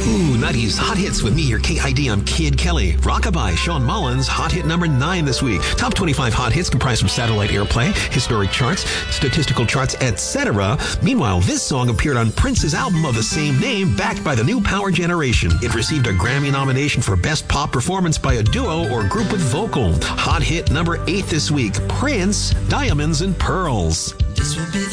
Ooh, 90s Hot Hits with me, your KID. I'm Kid Kelly. Rockabye, Sean Mullins, hot hit number 9 this week. Top 25 hot hits comprised from satellite airplay, historic charts, statistical charts, etc. Meanwhile, this song appeared on Prince's album of the same name, backed by the new Power Generation. It received a Grammy nomination for Best Pop Performance by a Duo or Group with Vocal. Hot hit number 8 this week, Prince, Diamonds and Pearls. This will be